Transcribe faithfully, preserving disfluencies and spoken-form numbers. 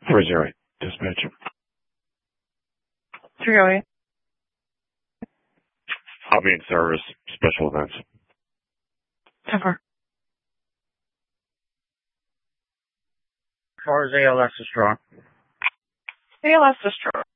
four zero eight, dispatch. three oh eight. I'll be in service, special events. ten four. As far as A L S is strong. A L S is strong.